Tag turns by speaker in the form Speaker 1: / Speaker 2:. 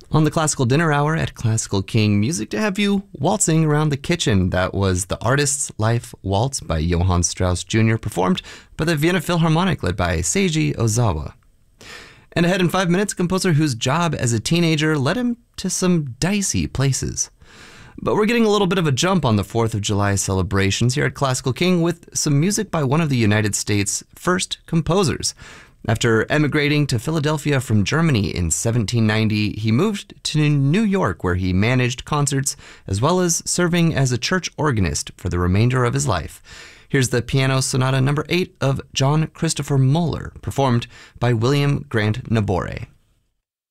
Speaker 1: On the Classical Dinner Hour at Classical King, music to have you waltzing around the kitchen. That was The Artist's Life Waltz by Johann Strauss Jr., performed by the Vienna Philharmonic, led by Seiji Ozawa. And ahead in 5 minutes, a composer whose job as a teenager led him to some dicey places. But we're getting a little bit of a jump on the 4th of July celebrations here at Classical King with some music by one of the United States' first composers. After emigrating to Philadelphia from Germany in 1790, he moved to New York, where he managed concerts as well as serving as a church organist for the remainder of his life. Here's the Piano Sonata No. 8 of John Christopher Mueller, performed by William Grant Nabore.